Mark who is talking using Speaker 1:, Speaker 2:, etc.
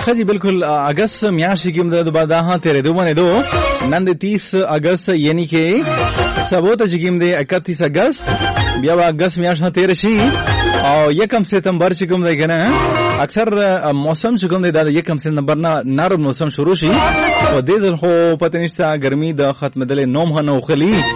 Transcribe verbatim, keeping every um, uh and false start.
Speaker 1: जी बिल्कुल अगस्त میاشت کې موږ د بعده تیرې دوه باندې دو نن د तीस اگست یعنی کې سبوت چې کوم د इकतीस اگست بیا د اگست میاشت تیر شي او یکم ستمبر چې کوم دی کنه اکثر موسم چې کوم دی د یکم ستمبر نه نرم موسم شروع شي او د ځل خو پته نشته ګرمي د ختمېدل نوم هنو خلی